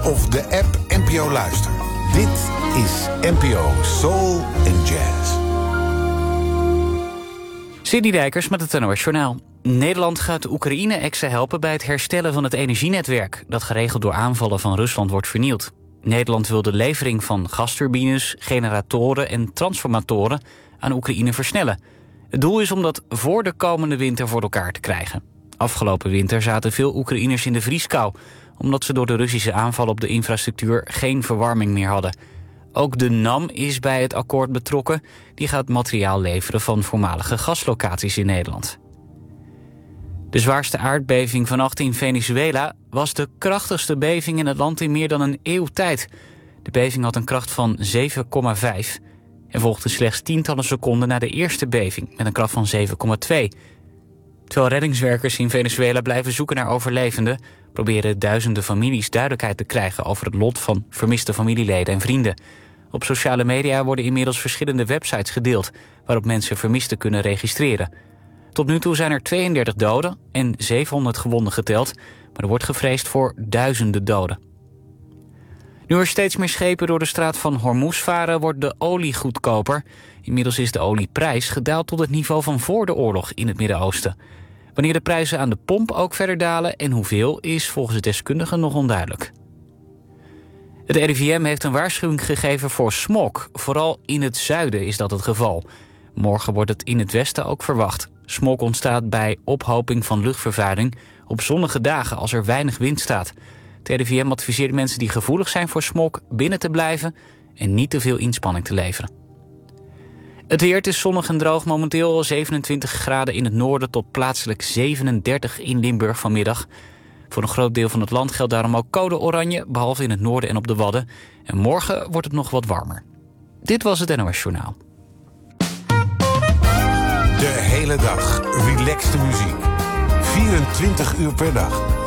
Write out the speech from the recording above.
of de app NPO Luister. Dit is NPO Soul and Jazz. Sidney Dijkers met het NOS Journaal. Nederland gaat Oekraïne extra helpen bij het herstellen van het energienetwerk, dat geregeld door aanvallen van Rusland wordt vernield. Nederland wil de levering van gasturbines, generatoren en transformatoren aan Oekraïne versnellen. Het doel is om dat voor de komende winter voor elkaar te krijgen. Afgelopen winter zaten veel Oekraïners in de vrieskou, omdat ze door de Russische aanval op de infrastructuur geen verwarming meer hadden. Ook de NAM is bij het akkoord betrokken. Die gaat materiaal leveren van voormalige gaslocaties in Nederland. De zwaarste aardbeving vannacht in Venezuela was de krachtigste beving in het land in meer dan een eeuw tijd. De beving had een kracht van 7,5 en volgde slechts tientallen seconden na de eerste beving met een kracht van 7,2. Terwijl reddingswerkers in Venezuela blijven zoeken naar overlevenden, proberen duizenden families duidelijkheid te krijgen over het lot van vermiste familieleden en vrienden. Op sociale media worden inmiddels verschillende websites gedeeld waarop mensen vermisten kunnen registreren. Tot nu toe zijn er 32 doden en 700 gewonden geteld, maar er wordt gevreesd voor duizenden doden. Nu er steeds meer schepen door de straat van Hormuz varen, wordt de olie goedkoper. Inmiddels is de olieprijs gedaald tot het niveau van voor de oorlog in het Midden-Oosten. Wanneer de prijzen aan de pomp ook verder dalen en hoeveel is volgens deskundigen nog onduidelijk. Het RIVM heeft een waarschuwing gegeven voor smog. Vooral in het zuiden is dat het geval. Morgen wordt het in het westen ook verwacht. Smog ontstaat bij ophoping van luchtvervuiling op zonnige dagen als er weinig wind staat. Het RIVM adviseert mensen die gevoelig zijn voor smog binnen te blijven en niet te veel inspanning te leveren. Het weer, is zonnig en droog, momenteel 27 graden in het noorden tot plaatselijk 37 in Limburg vanmiddag. Voor een groot deel van het land geldt daarom ook code oranje, behalve in het noorden en op de Wadden. En morgen wordt het nog wat warmer. Dit was het NOS Journaal. De hele dag relaxte muziek. 24 uur per dag.